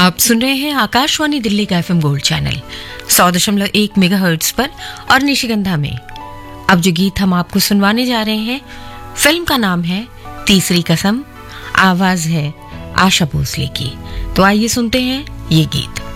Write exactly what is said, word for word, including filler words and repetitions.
आप सुन रहे हैं आकाशवाणी दिल्ली का एफएम गोल्ड चैनल सौ दशमलव एक मेगाहर्ट्ज पर और निशिगंधा में। अब जो गीत हम आपको सुनवाने जा रहे हैं, फिल्म का नाम है तीसरी कसम, आवाज है आशा भोसले की। तो आइए सुनते हैं ये गीत।